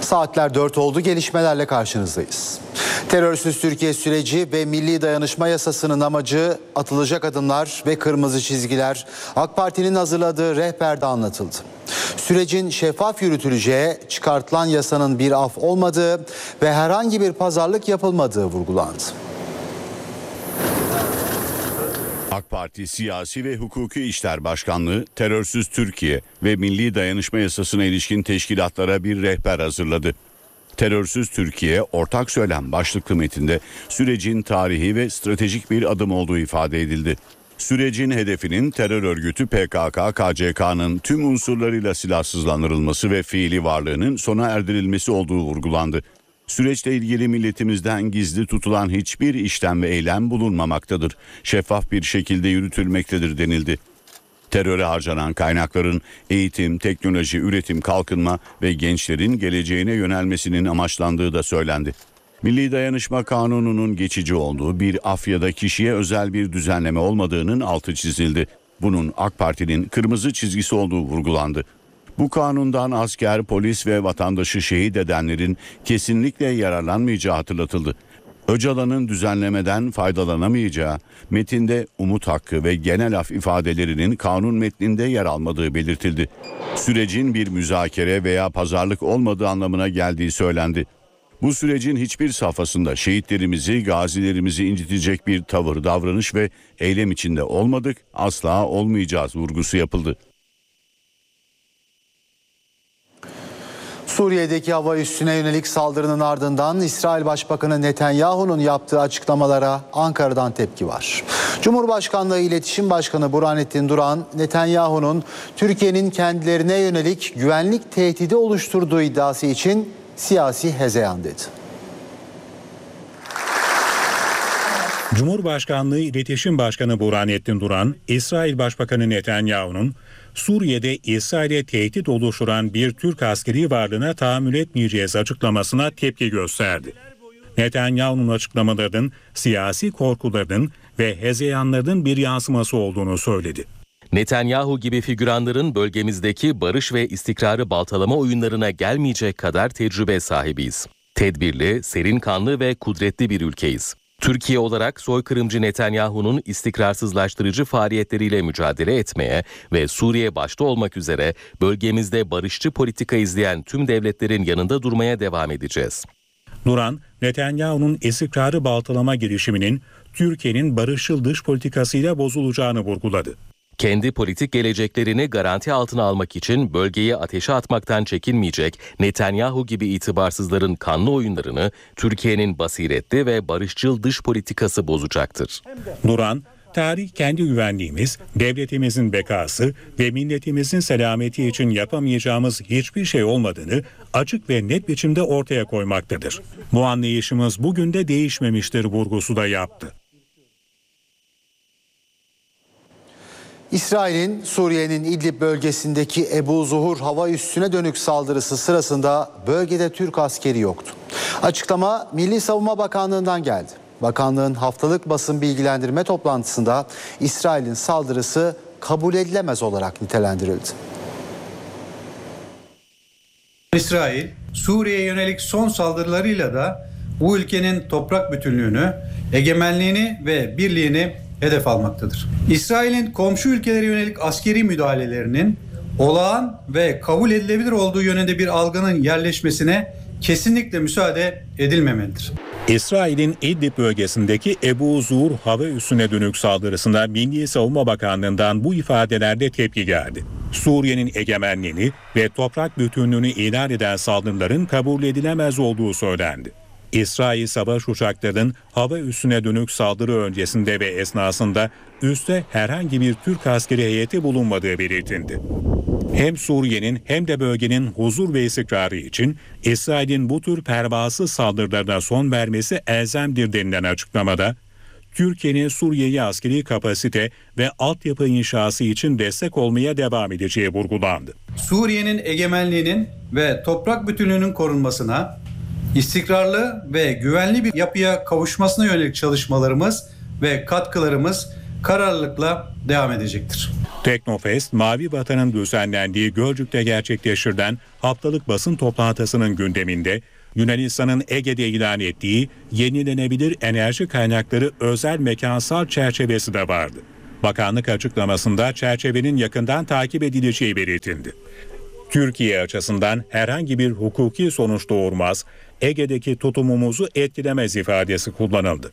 Saatler 4 oldu, gelişmelerle karşınızdayız. Terörsüz Türkiye süreci ve Milli Dayanışma Yasası'nın amacı, atılacak adımlar ve kırmızı çizgiler AK Parti'nin hazırladığı rehberde anlatıldı. Sürecin şeffaf yürütüleceği, çıkartılan yasanın bir af olmadığı ve herhangi bir pazarlık yapılmadığı vurgulandı. AK Parti Siyasi ve Hukuki İşler Başkanlığı, Terörsüz Türkiye ve Milli Dayanışma Yasası'na ilişkin teşkilatlara bir rehber hazırladı. Terörsüz Türkiye ortak söylem başlıklı metinde sürecin tarihi ve stratejik bir adım olduğu ifade edildi. Sürecin hedefinin terör örgütü PKK-KCK'nın tüm unsurlarıyla silahsızlandırılması ve fiili varlığının sona erdirilmesi olduğu vurgulandı. Süreçle ilgili milletimizden gizli tutulan hiçbir işlem ve eylem bulunmamaktadır. Şeffaf bir şekilde yürütülmektedir denildi. Teröre harcanan kaynakların eğitim, teknoloji, üretim, kalkınma ve gençlerin geleceğine yönelmesinin amaçlandığı da söylendi. Milli Dayanışma Kanunu'nun geçici olduğu, bir af ya da kişiye özel bir düzenleme olmadığının altı çizildi. Bunun AK Parti'nin kırmızı çizgisi olduğu vurgulandı. Bu kanundan asker, polis ve vatandaşı şehit edenlerin kesinlikle yararlanmayacağı hatırlatıldı. Öcalan'ın düzenlemeden faydalanamayacağı, metinde umut hakkı ve genel af ifadelerinin kanun metninde yer almadığı belirtildi. Sürecin bir müzakere veya pazarlık olmadığı anlamına geldiği söylendi. Bu sürecin hiçbir safhasında şehitlerimizi, gazilerimizi incitecek bir tavır, davranış ve eylem içinde olmadık, asla olmayacağız vurgusu yapıldı. Suriye'deki hava üssüne yönelik saldırının ardından İsrail Başbakanı Netanyahu'nun yaptığı açıklamalara Ankara'dan tepki var. Cumhurbaşkanlığı İletişim Başkanı Burhanettin Duran, Netanyahu'nun Türkiye'nin kendilerine yönelik güvenlik tehdidi oluşturduğu iddiası için siyasi hezeyan dedi. Cumhurbaşkanlığı İletişim Başkanı Burhanettin Duran, İsrail Başbakanı Netanyahu'nun Suriye'de İsrail'e tehdit oluşturan bir Türk askeri varlığına tahammül etmeyeceğiz açıklamasına tepki gösterdi. Netanyahu'nun açıklamalarının siyasi korkularının ve hezeyanlarının bir yansıması olduğunu söyledi. Netanyahu gibi figüranların bölgemizdeki barış ve istikrarı baltalama oyunlarına gelmeyecek kadar tecrübe sahibiyiz. Tedbirli, serin kanlı ve kudretli bir ülkeyiz. Türkiye olarak soykırımcı Netanyahu'nun istikrarsızlaştırıcı faaliyetleriyle mücadele etmeye ve Suriye başta olmak üzere bölgemizde barışçı politika izleyen tüm devletlerin yanında durmaya devam edeceğiz. Duran, Netanyahu'nun istikrarı baltalama girişiminin Türkiye'nin barışçıl dış politikasıyla bozulacağını vurguladı. Kendi politik geleceklerini garanti altına almak için bölgeyi ateşe atmaktan çekinmeyecek Netanyahu gibi itibarsızların kanlı oyunlarını Türkiye'nin basiretli ve barışçıl dış politikası bozacaktır. Duran, tarih kendi güvenliğimiz, devletimizin bekası ve milletimizin selameti için yapamayacağımız hiçbir şey olmadığını açık ve net biçimde ortaya koymaktadır. Bu anlayışımız bugün de değişmemiştir vurgusu da yaptı. İsrail'in Suriye'nin İdlib bölgesindeki Ebu Zuhur hava üssüne dönük saldırısı sırasında bölgede Türk askeri yoktu. Açıklama Milli Savunma Bakanlığı'ndan geldi. Bakanlığın haftalık basın bilgilendirme toplantısında İsrail'in saldırısı kabul edilemez olarak nitelendirildi. İsrail, Suriye'ye yönelik son saldırılarıyla da bu ülkenin toprak bütünlüğünü, egemenliğini ve birliğini hedef almaktadır. İsrail'in komşu ülkelere yönelik askeri müdahalelerinin olağan ve kabul edilebilir olduğu yönünde bir algının yerleşmesine kesinlikle müsaade edilmemelidir. İsrail'in İdlib bölgesindeki Ebu Zuhur hava üssüne dönük saldırısında Milli Savunma Bakanlığı'ndan bu ifadelerde tepki geldi. Suriye'nin egemenliğini ve toprak bütünlüğünü ilan eden saldırıların kabul edilemez olduğu söylendi. İsrail savaş uçaklarının hava üssüne dönük saldırı öncesinde ve esnasında üste herhangi bir Türk askeri heyeti bulunmadığı belirtildi. Hem Suriye'nin hem de bölgenin huzur ve istikrarı için İsrail'in bu tür pervasız saldırılarına son vermesi elzemdir denilen açıklamada, Türkiye'nin Suriye'ye askeri kapasite ve altyapı inşası için destek olmaya devam edeceği vurgulandı. Suriye'nin egemenliğinin ve toprak bütünlüğünün korunmasına, istikrarlı ve güvenli bir yapıya kavuşmasına yönelik çalışmalarımız ve katkılarımız kararlılıkla devam edecektir. Teknofest, Mavi Vatan'ın düzenlendiği Gölcük'te gerçekleştirilen haftalık basın toplantısının gündeminde Yunanistan'ın Ege'de ilan ettiği yenilenebilir enerji kaynakları özel mekansal çerçevesi de vardı. Bakanlık açıklamasında çerçevenin yakından takip edileceği belirtildi. Türkiye açısından herhangi bir hukuki sonuç doğurmaz, Ege'deki tutumumuzu etkilemez ifadesi kullanıldı.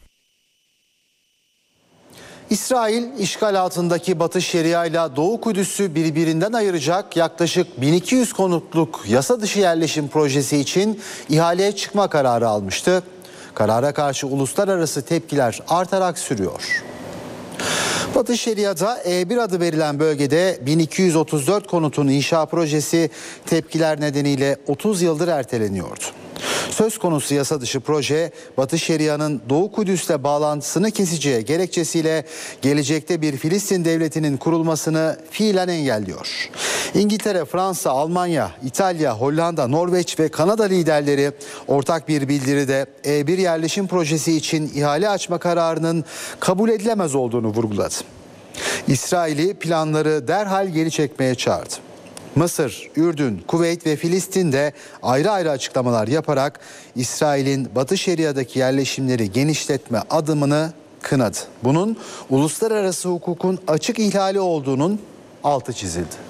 İsrail, işgal altındaki Batı Şeria ile Doğu Kudüs'ü birbirinden ayıracak yaklaşık 1200 konutluk yasa dışı yerleşim projesi için ihaleye çıkma kararı almıştı. Karara karşı uluslararası tepkiler artarak sürüyor. Batı Şeria'da E1 adı verilen bölgede 1234 konutun inşa projesi tepkiler nedeniyle 30 yıldır erteleniyordu. Söz konusu yasa dışı proje Batı Şeria'nın Doğu Kudüs'le bağlantısını keseceği gerekçesiyle gelecekte bir Filistin devletinin kurulmasını fiilen engelliyor. İngiltere, Fransa, Almanya, İtalya, Hollanda, Norveç ve Kanada liderleri ortak bir bildiride E1 yerleşim projesi için ihale açma kararının kabul edilemez olduğunu vurguladı. İsrail'i planları derhal geri çekmeye çağırdı. Mısır, Ürdün, Kuveyt ve Filistin de ayrı ayrı açıklamalar yaparak İsrail'in Batı Şeria'daki yerleşimleri genişletme adımını kınadı. Bunun uluslararası hukukun açık ihlali olduğunun altı çizildi.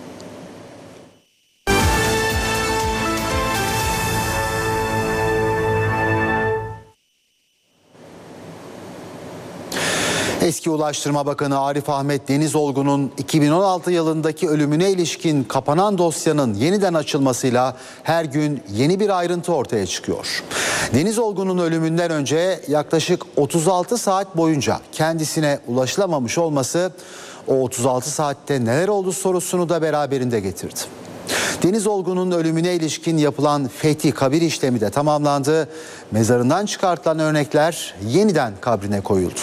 Eski Ulaştırma Bakanı Arif Ahmet Denizolgu'nun 2016 yılındaki ölümüne ilişkin kapanan dosyanın yeniden açılmasıyla her gün yeni bir ayrıntı ortaya çıkıyor. Denizolgu'nun ölümünden önce yaklaşık 36 saat boyunca kendisine ulaşılamamış olması o 36 saatte neler oldu sorusunu da beraberinde getirdi. Denizolgu'nun ölümüne ilişkin yapılan fethi kabir işlemi de tamamlandı. Mezarından çıkartılan örnekler yeniden kabrine koyuldu.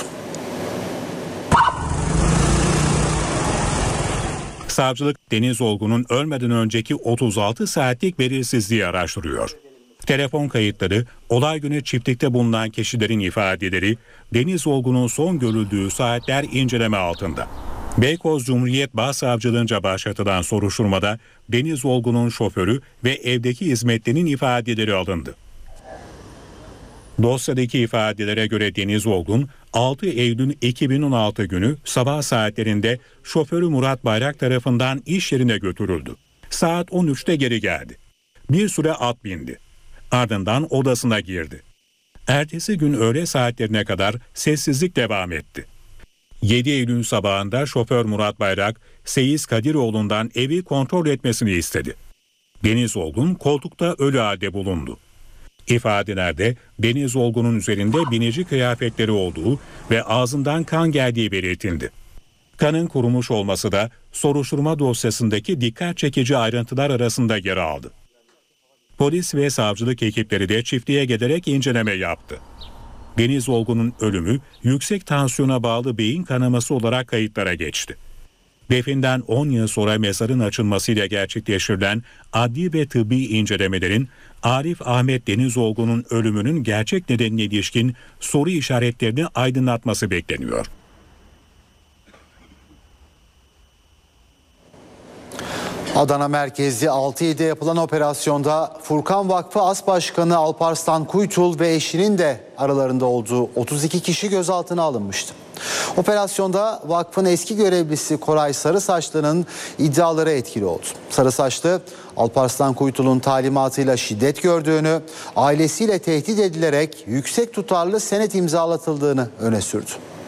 Savcılık Denizolgu'nun ölmeden önceki 36 saatlik belirsizliği araştırıyor. Telefon kayıtları, olay günü çiftlikte bulunan kişilerin ifadeleri, Denizolgu'nun son görüldüğü saatler inceleme altında. Beykoz Cumhuriyet Başsavcılığınca başlatılan soruşturmada Denizolgu'nun şoförü ve evdeki hizmetlerinin ifadeleri alındı. Dosyadaki ifadelere göre Denizolgun 6 Eylül 2016 günü sabah saatlerinde şoförü Murat Bayrak tarafından iş yerine götürüldü. Saat 13'te geri geldi. Bir süre at bindi. Ardından odasına girdi. Ertesi gün öğle saatlerine kadar sessizlik devam etti. 7 Eylül sabahında şoför Murat Bayrak, Seyiz Kadiroğlu'ndan evi kontrol etmesini istedi. Denizolgun koltukta ölü halde bulundu. İfadelerde Denizolgu'nun üzerinde binici kıyafetleri olduğu ve ağzından kan geldiği belirtildi. Kanın kurumuş olması da soruşturma dosyasındaki dikkat çekici ayrıntılar arasında yer aldı. Polis ve savcılık ekipleri de çiftliğe giderek inceleme yaptı. Denizolgu'nun ölümü yüksek tansiyona bağlı beyin kanaması olarak kayıtlara geçti. Definden 10 yıl sonra mezarın açılmasıyla gerçekleştirilen adli ve tıbbi incelemelerin Arif Ahmet Denizolgu'nun ölümünün gerçek nedenine ilişkin soru işaretlerini aydınlatması bekleniyor. Adana merkezli 6-7'de yapılan operasyonda Furkan Vakfı As Başkanı Alparslan Kuytul ve eşinin de aralarında olduğu 32 kişi gözaltına alınmıştı. Operasyonda vakfın eski görevlisi Koray Sarısaçlı'nın iddiaları etkili oldu. Sarısaçlı, Alparslan Kuytul'un talimatıyla şiddet gördüğünü, ailesiyle tehdit edilerek yüksek tutarlı senet imzalatıldığını öne sürdü.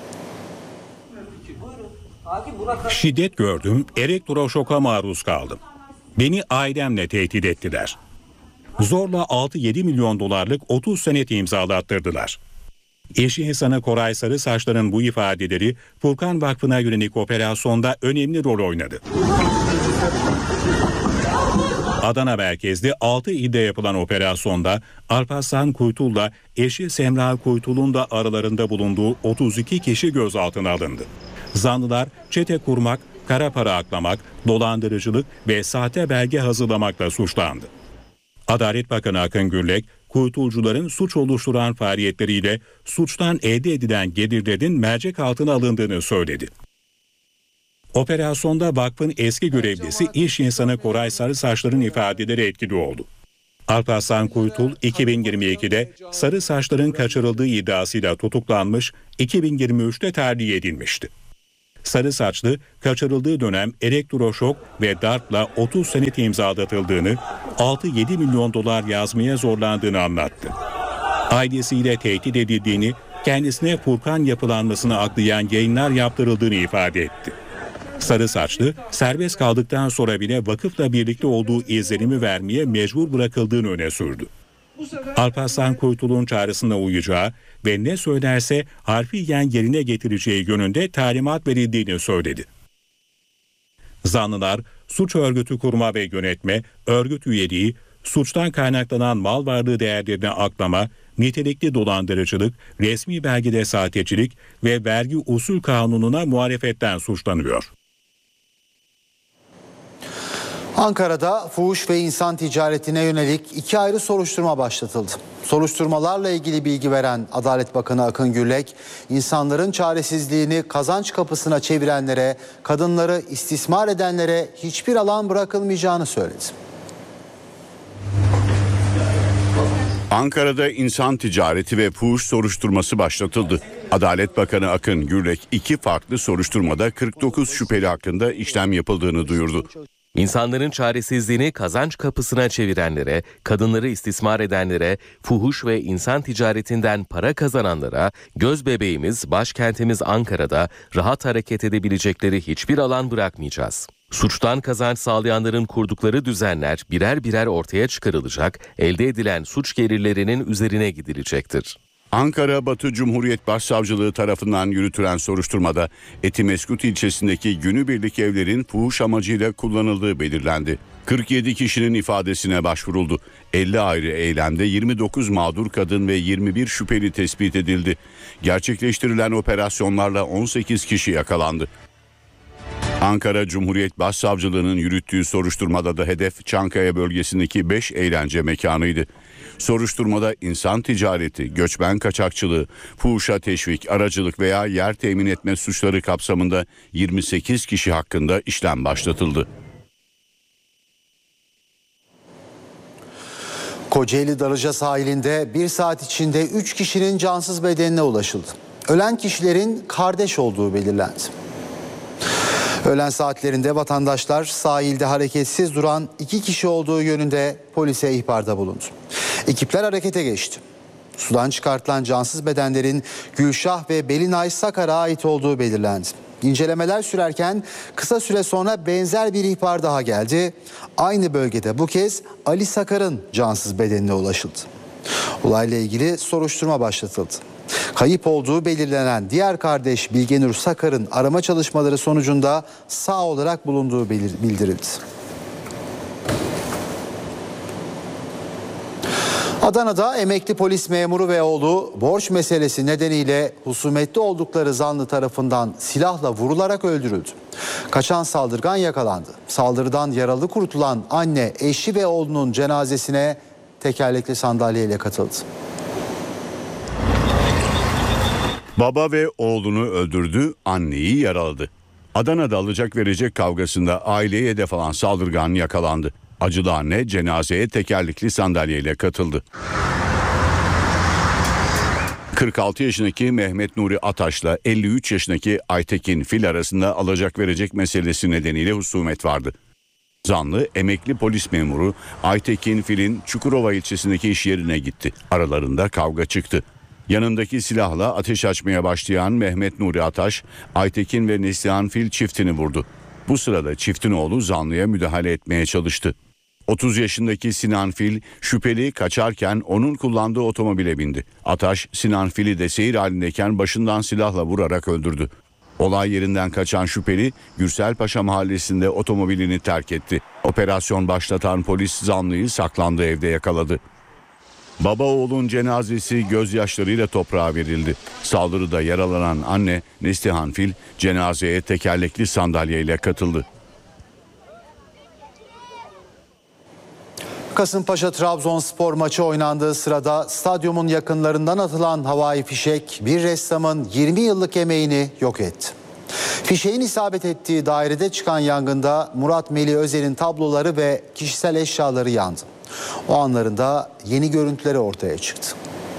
Şiddet gördüm, elektroşoka maruz kaldım. Beni ailemle tehdit ettiler. Zorla 6-7 milyon dolarlık 30 senet imzalattırdılar. Eşi insanı Koray Sarısaçlı'nın bu ifadeleri Furkan Vakfı'na yönelik operasyonda önemli rol oynadı. Adana merkezli 6 ilde yapılan operasyonda Alparslan Kuytul'la eşi Semra Kuytul'un da aralarında bulunduğu 32 kişi gözaltına alındı. Zanlılar çete kurmak, kara para aklamak, dolandırıcılık ve sahte belge hazırlamakla suçlandı. Adalet Bakanı Akın Gürlek, kuytulcuların suç oluşturan faaliyetleriyle suçtan elde edilen gelirlerin mercek altına alındığını söyledi. Operasyonda vakfın eski görevlisi iş insanı Koray Sarısaçlar'ın ifadeleri etkili oldu. Alparslan Kuytul 2022'de Sarısaçlar'ın kaçırıldığı iddiasıyla tutuklanmış, 2023'te tahliye edilmişti. Sarısaçlı kaçırıldığı dönem elektroşok ve darpla 30 senet imzalatıldığını, 6-7 milyon dolar yazmaya zorlandığını anlattı. Ailesiyle tehdit edildiğini, kendisine Furkan yapılanmasını aklayan yayınlar yaptırıldığını ifade etti. Sarısaçlı, serbest kaldıktan sonra bile vakıfla birlikte olduğu izlenimi vermeye mecbur bırakıldığını öne sürdü. Alparslan Kuytul'un çağrısına uyacağı ve ne söylerse harfiyen yerine getireceği yönünde talimat verildiğini söyledi. Zanlılar, suç örgütü kurma ve yönetme, örgüt üyeliği, suçtan kaynaklanan mal varlığı değerlerine aklama, nitelikli dolandırıcılık, resmi belgede sahtecilik ve vergi usul kanununa muhalefetten suçlanıyor. Ankara'da fuhuş ve insan ticaretine yönelik 2 ayrı soruşturma başlatıldı. Soruşturmalarla ilgili bilgi veren Adalet Bakanı Akın Gürlek, insanların çaresizliğini kazanç kapısına çevirenlere, kadınları istismar edenlere hiçbir alan bırakılmayacağını söyledi. Ankara'da insan ticareti ve fuhuş soruşturması başlatıldı. Adalet Bakanı Akın Gürlek 2 farklı soruşturmada 49 şüpheli hakkında işlem yapıldığını duyurdu. İnsanların çaresizliğini kazanç kapısına çevirenlere, kadınları istismar edenlere, fuhuş ve insan ticaretinden para kazananlara, göz bebeğimiz, başkentimiz Ankara'da rahat hareket edebilecekleri hiçbir alan bırakmayacağız. Suçtan kazanç sağlayanların kurdukları düzenler birer birer ortaya çıkarılacak, elde edilen suç gelirlerinin üzerine gidilecektir. Ankara Batı Cumhuriyet Başsavcılığı tarafından yürütülen soruşturmada Etimeskut ilçesindeki günübirlik evlerin fuhuş amacıyla kullanıldığı belirlendi. 47 kişinin ifadesine başvuruldu. 50 ayrı eylemde 29 mağdur kadın ve 21 şüpheli tespit edildi. Gerçekleştirilen operasyonlarla 18 kişi yakalandı. Ankara Cumhuriyet Başsavcılığı'nın yürüttüğü soruşturmada da hedef Çankaya bölgesindeki 5 eğlence mekanıydı. Soruşturmada insan ticareti, göçmen kaçakçılığı, fuhuşa teşvik, aracılık veya yer temin etme suçları kapsamında 28 kişi hakkında işlem başlatıldı. Kocaeli Darıca sahilinde 1 saat içinde 3 kişinin cansız bedenine ulaşıldı. Ölen kişilerin kardeş olduğu belirlendi. Öğlen saatlerinde vatandaşlar sahilde hareketsiz duran 2 kişi olduğu yönünde polise ihbarda bulundu. Ekipler harekete geçti. Sudan çıkartılan cansız bedenlerin Gülşah ve Belinay Sakar'a ait olduğu belirlendi. İncelemeler sürerken kısa süre sonra benzer bir ihbar daha geldi. Aynı bölgede bu kez Ali Sakar'ın cansız bedenine ulaşıldı. Olayla ilgili soruşturma başlatıldı. Kayıp olduğu belirlenen diğer kardeş Bilgenur Sakar'ın arama çalışmaları sonucunda sağ olarak bulunduğu bildirildi. Adana'da emekli polis memuru ve oğlu borç meselesi nedeniyle husumetli oldukları zanlı tarafından silahla vurularak öldürüldü. Kaçan saldırgan yakalandı. Saldırıdan yaralı kurtulan anne, eşi ve oğlunun cenazesine tekerlekli sandalyeyle katıldı. Baba ve oğlunu öldürdü, anneyi yaraladı. Adana'da alacak verecek kavgasında aileye hedef alan saldırgan yakalandı. Acılı anne cenazeye tekerlekli sandalyeyle katıldı. 46 yaşındaki Mehmet Nuri Ataş'la 53 yaşındaki Aytekin Fil arasında alacak verecek meselesi nedeniyle husumet vardı. Zanlı emekli polis memuru Aytekin Fil'in Çukurova ilçesindeki iş yerine gitti. Aralarında kavga çıktı. Yanındaki silahla ateş açmaya başlayan Mehmet Nuri Ataş, Aytekin ve Neslihan Fil çiftini vurdu. Bu sırada çiftin oğlu zanlıya müdahale etmeye çalıştı. 30 yaşındaki Sinan Fil şüpheli kaçarken onun kullandığı otomobile bindi. Ataş Sinan Fil'i de seyir halindeyken başından silahla vurarak öldürdü. Olay yerinden kaçan şüpheli Gürselpaşa mahallesinde otomobilini terk etti. Operasyon başlatan polis zanlıyı saklandığı evde yakaladı. Baba oğlun cenazesi gözyaşlarıyla toprağa verildi. Saldırıda yaralanan anne Neslihan Fil cenazeye tekerlekli sandalyeyle katıldı. Kasımpaşa Trabzonspor maçı oynandığı sırada stadyumun yakınlarından atılan havai fişek bir ressamın 20 yıllık emeğini yok etti. Fişeğin isabet ettiği dairede çıkan yangında Murat Melih Özer'in tabloları ve kişisel eşyaları yandı. O anlarında yeni görüntüleri ortaya çıktı.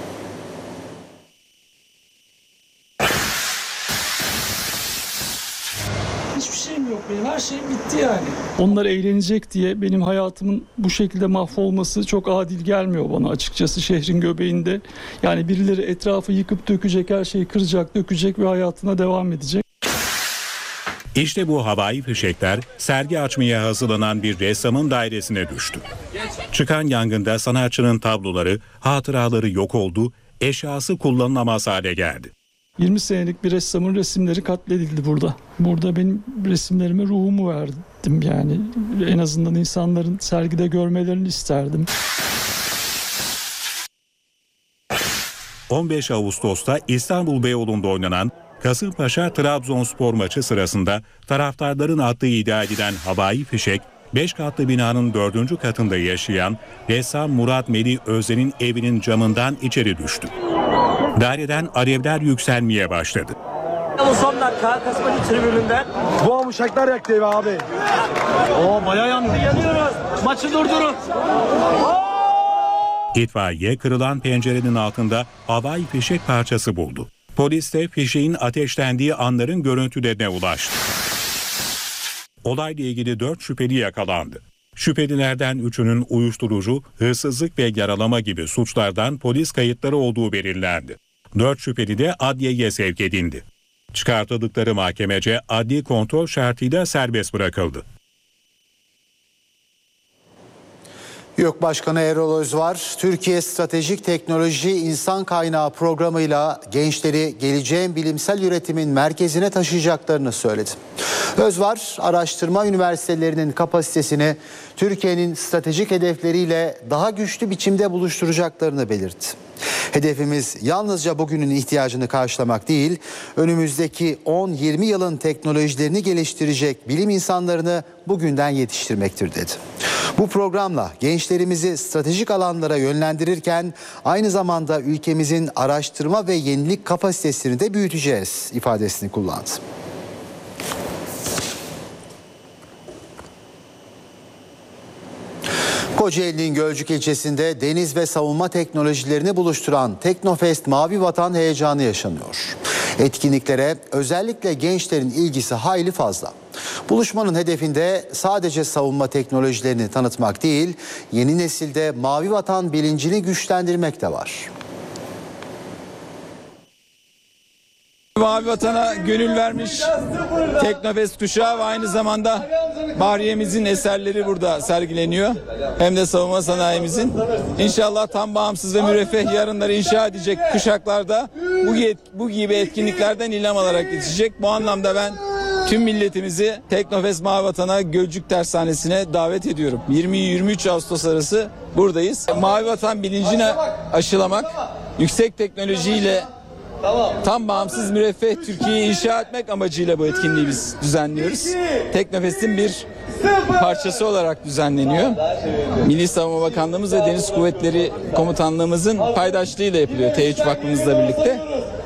Hiçbir şeyim yok benim. Her şeyim bitti yani. Onlar eğlenecek diye benim hayatımın bu şekilde mahvolması çok adil gelmiyor bana açıkçası şehrin göbeğinde. Yani birileri etrafı yıkıp dökecek, her şeyi kıracak, dökecek ve hayatına devam edecek. İşte bu havai fişekler sergi açmaya hazırlanan bir ressamın dairesine düştü. Çıkan yangında sanatçının tabloları, hatıraları yok oldu, eşyası kullanılamaz hale geldi. 20 senelik bir ressamın resimleri katledildi burada. Burada benim resimlerime ruhumu verdim yani. En azından insanların sergide görmelerini isterdim. 15 Ağustos'ta İstanbul Beyoğlu'nda oynanan Kasımpaşa-Trabzonspor maçı sırasında taraftarların attığı iddia edilen havai fişek, 5 katlı binanın 4. katında yaşayan ressam Murat Melih Özer'in evinin camından içeri düştü. Daireden alevler yükselmeye başladı. Son dakika Kasımpaşa tribününden. Bu uşaklar yaktı evi abi. Oo bayağı yanıyoruz. Maçı durdurun. İtfaiye kırılan pencerenin altında havai fişek parçası buldu. Polis de fişeğin ateşlendiği anların görüntülerine ulaştı. Olayla ilgili 4 şüpheli yakalandı. Şüphelilerden 3'ünün uyuşturucu, hırsızlık ve yaralama gibi suçlardan polis kayıtları olduğu belirlendi. 4 şüpheli de adliyeye sevk edildi. Çıkartıldıkları mahkemece adli kontrol şartıyla serbest bırakıldı. YÖK Başkanı Erol Özvar, Türkiye Stratejik Teknoloji İnsan Kaynağı programıyla gençleri geleceğin bilimsel üretimin merkezine taşıyacaklarını söyledi. Özvar, araştırma üniversitelerinin kapasitesini Türkiye'nin stratejik hedefleriyle daha güçlü biçimde buluşturacaklarını belirtti. Hedefimiz yalnızca bugünün ihtiyacını karşılamak değil, önümüzdeki 10-20 yılın teknolojilerini geliştirecek bilim insanlarını bugünden yetiştirmektir dedi. Bu programla gençlerimizi stratejik alanlara yönlendirirken aynı zamanda ülkemizin araştırma ve yenilik kapasitesini de büyüteceğiz ifadesini kullandı. Kocaeli'nin Gölcük ilçesinde deniz ve savunma teknolojilerini buluşturan Teknofest Mavi Vatan heyecanı yaşanıyor. Etkinliklere özellikle gençlerin ilgisi hayli fazla. Buluşmanın hedefinde sadece savunma teknolojilerini tanıtmak değil, yeni nesilde Mavi Vatan bilincini güçlendirmek de var. Mavi Vatan'a gönül vermiş Teknofest kuşağı ve aynı zamanda Bahriyemizin eserleri burada sergileniyor. Hem de savunma sanayimizin. İnşallah tam bağımsız ve müreffeh yarınları inşa edecek kuşaklarda bu gibi etkinliklerden ilham alarak yetişecek. Bu anlamda ben tüm milletimizi Teknofest Mavi Vatan'a Gölcük Tersanesi'ne davet ediyorum. 20-23 Ağustos arası buradayız. Mavi Vatan bilincini aşılamak, yüksek teknolojiyle tam bağımsız müreffeh Türkiye'yi inşa etmek amacıyla bu etkinliği biz düzenliyoruz. Teknofest'in bir parçası olarak düzenleniyor. Milli Savunma Bakanlığımız ve Deniz Kuvvetleri Komutanlığımızın paydaşlığıyla yapılıyor T3 Vakfımızla birlikte.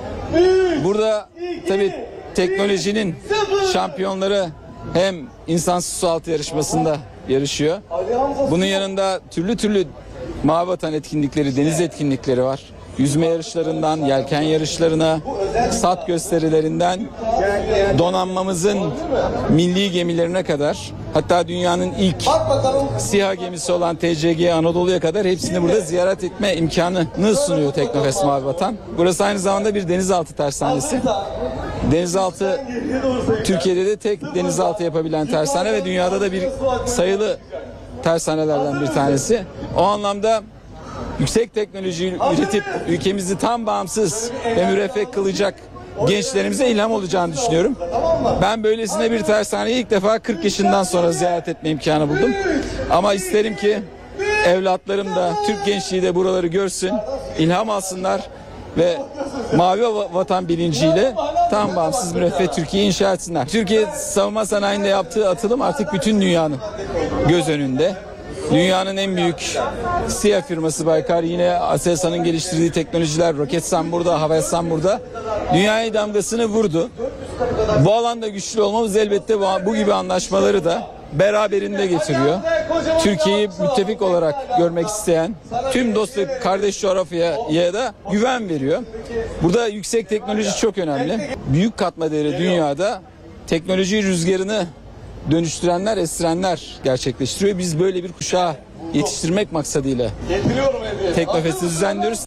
Burada tabii teknolojinin şampiyonları hem insansız sualtı yarışmasında yarışıyor. Bunun yanında türlü Mavi Vatan etkinlikleri, deniz etkinlikleri var. Yüzme yarışlarından, yelken yarışlarına, sat gösterilerinden, donanmamızın milli gemilerine kadar, hatta dünyanın ilk SİHA gemisi olan TCG Anadolu'ya kadar hepsini burada ziyaret etme imkanını sunuyor Teknofest Mavi Vatan. Burası aynı zamanda bir denizaltı tersanesi. Denizaltı, Türkiye'de de tek denizaltı yapabilen tersane ve dünyada da bir sayılı tersanelerden bir tanesi. O anlamda yüksek teknoloji üretip ülkemizi tam bağımsız ve müreffeh kılacak gençlerimize ilham olacağını düşünüyorum. Ben böylesine bir tersaneyi ilk defa 40 yaşından sonra ziyaret etme imkanı buldum. Ama isterim ki evlatlarım da, Türk gençliği de buraları görsün, ilham alsınlar ve Mavi Vatan bilinciyle tam bağımsız müreffeh Türkiye'yi inşa etsinler. Türkiye savunma sanayinde yaptığı atılım artık bütün dünyanın göz önünde. Dünyanın en büyük SİHA firması Baykar, yine Aselsan'ın geliştirdiği teknolojiler, Roketsan burada, Havelsan burada. Dünyaya damgasını vurdu. Bu alanda güçlü olmamız elbette bu gibi anlaşmaları da beraberinde getiriyor. Türkiye'yi müttefik olarak görmek isteyen tüm dost ve kardeş coğrafyaya da güven veriyor. Burada yüksek teknoloji çok önemli. Büyük katma değeri dünyada teknoloji rüzgarını dönüştürenler, estirenler gerçekleştiriyor. Biz böyle bir kuşağı yetiştirmek maksadıyla Teknofest'i düzenliyoruz.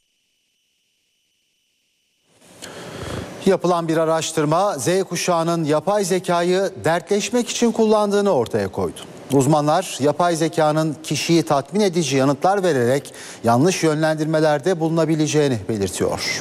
Yapılan bir araştırma Z kuşağının yapay zekayı dertleşmek için kullandığını ortaya koydu. Uzmanlar yapay zekanın kişiyi tatmin edici yanıtlar vererek yanlış yönlendirmelerde bulunabileceğini belirtiyor.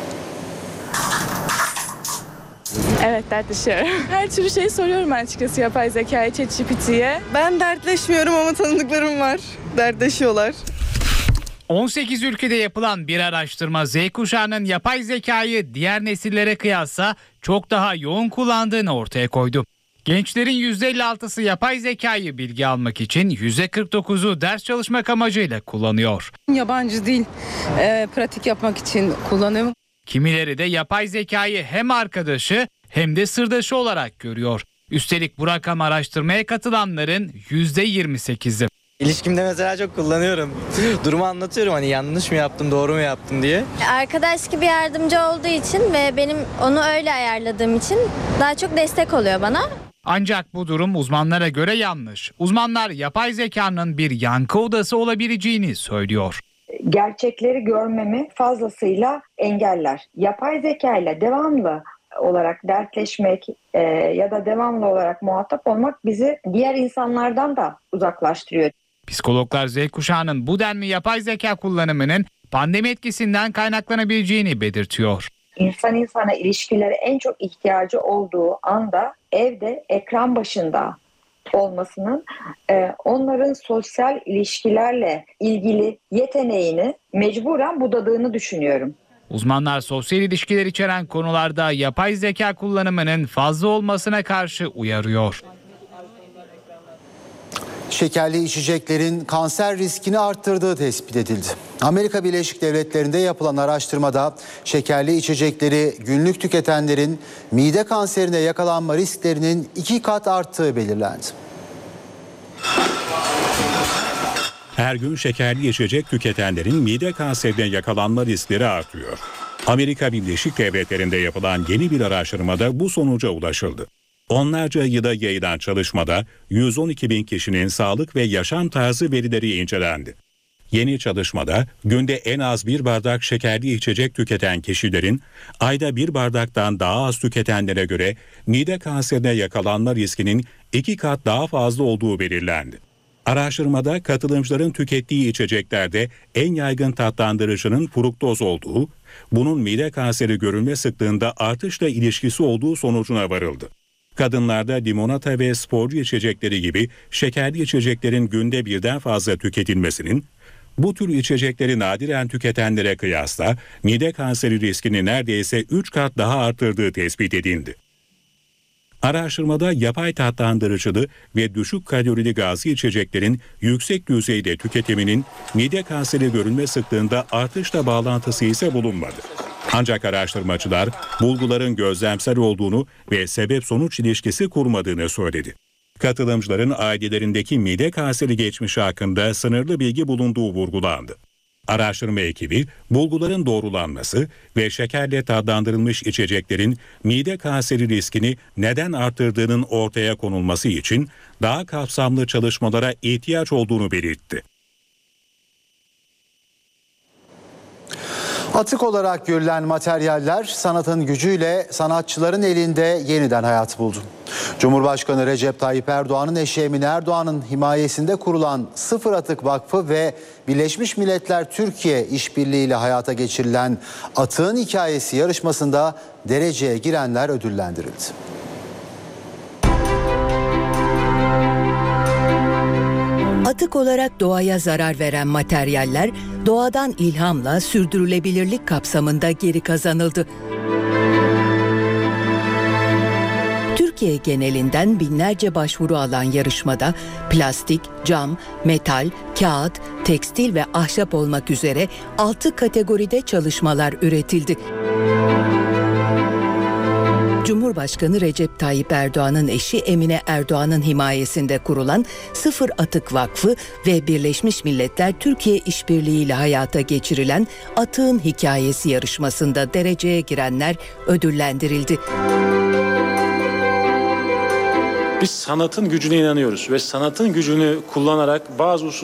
Evet, dertleşiyorum. Her türlü şeyi soruyorum açıkçası yapay zekaya, ChatGPT'ye. Ben dertleşmiyorum ama tanıdıklarım var. Dertleşiyorlar. 18 ülkede yapılan bir araştırma Z kuşağının yapay zekayı diğer nesillere kıyasla çok daha yoğun kullandığını ortaya koydu. Gençlerin %56'sı yapay zekayı bilgi almak için, %49'u ders çalışmak amacıyla kullanıyor. Yabancı dil pratik yapmak için kullanıyorum. Kimileri de yapay zekayı hem arkadaşı hem de sırdaşı olarak görüyor. Üstelik bu rakam araştırmaya katılanların %28'i. İlişkimde mesela çok kullanıyorum. Durumu anlatıyorum, hani yanlış mı yaptım, doğru mu yaptım diye. Arkadaş gibi yardımcı olduğu için ve benim onu öyle ayarladığım için daha çok destek oluyor bana. Ancak bu durum uzmanlara göre yanlış. Uzmanlar yapay zekanın bir yankı odası olabileceğini söylüyor. Gerçekleri görmemi fazlasıyla engeller. Yapay zeka ile devamlı olarak dertleşmek ya da devamlı olarak muhatap olmak bizi diğer insanlardan da uzaklaştırıyor. Psikologlar Z kuşağının bu denli yapay zeka kullanımının pandemi etkisinden kaynaklanabileceğini belirtiyor. İnsan insana ilişkilere en çok ihtiyacı olduğu anda evde ekran başında olmasının onların sosyal ilişkilerle ilgili yeteneğini mecburen budadığını düşünüyorum. Uzmanlar sosyal ilişkiler içeren konularda yapay zeka kullanımının fazla olmasına karşı uyarıyor. Şekerli içeceklerin kanser riskini arttırdığı tespit edildi. Amerika Birleşik Devletleri'nde yapılan araştırmada şekerli içecekleri günlük tüketenlerin mide kanserine yakalanma risklerinin 2 kat arttığı belirlendi. Her gün şekerli içecek tüketenlerin mide kanserine yakalanma riskleri artıyor. Amerika Birleşik Devletleri'nde yapılan yeni bir araştırmada bu sonuca ulaşıldı. Onlarca yıla yayılan çalışmada 112 bin kişinin sağlık ve yaşam tarzı verileri incelendi. Yeni çalışmada günde en az bir bardak şekerli içecek tüketen kişilerin ayda bir bardaktan daha az tüketenlere göre mide kanserine yakalanma riskinin 2 kat daha fazla olduğu belirlendi. Araştırmada katılımcıların tükettiği içeceklerde en yaygın tatlandırıcının fruktoz olduğu, bunun mide kanseri görülme sıklığında artışla ilişkisi olduğu sonucuna varıldı. Kadınlarda limonata ve sporcu içecekleri gibi şekerli içeceklerin günde birden fazla tüketilmesinin, bu tür içecekleri nadiren tüketenlere kıyasla mide kanseri riskini neredeyse 3 kat daha arttırdığı tespit edildi. Araştırmada yapay tatlandırıcılı ve düşük kalorili gazlı içeceklerin yüksek düzeyde tüketiminin mide kanseri görülme sıklığında artışla bağlantısı ise bulunmadı. Ancak araştırmacılar bulguların gözlemsel olduğunu ve sebep-sonuç ilişkisi kurmadığını söyledi. Katılımcıların ailelerindeki mide kanseri geçmişi hakkında sınırlı bilgi bulunduğu vurgulandı. Araştırma ekibi bulguların doğrulanması ve şekerle tatlandırılmış içeceklerin mide kanseri riskini neden arttırdığının ortaya konulması için daha kapsamlı çalışmalara ihtiyaç olduğunu belirtti. Atık olarak görülen materyaller sanatın gücüyle sanatçıların elinde yeniden hayat buldu. Cumhurbaşkanı Recep Tayyip Erdoğan'ın eşi Emine Erdoğan'ın himayesinde kurulan Sıfır Atık Vakfı ve Birleşmiş Milletler Türkiye işbirliğiyle hayata geçirilen Atığın Hikayesi yarışmasında dereceye girenler ödüllendirildi. Atık olarak doğaya zarar veren materyaller doğadan ilhamla sürdürülebilirlik kapsamında geri kazanıldı. Türkiye genelinden binlerce başvuru alan yarışmada plastik, cam, metal, kağıt, tekstil ve ahşap olmak üzere 6 kategoride çalışmalar üretildi. Cumhurbaşkanı Recep Tayyip Erdoğan'ın eşi Emine Erdoğan'ın himayesinde kurulan Sıfır Atık Vakfı ve Birleşmiş Milletler Türkiye İşbirliği ile hayata geçirilen Atığın Hikayesi yarışmasında dereceye girenler ödüllendirildi. Biz sanatın gücüne inanıyoruz ve sanatın gücünü kullanarak bazı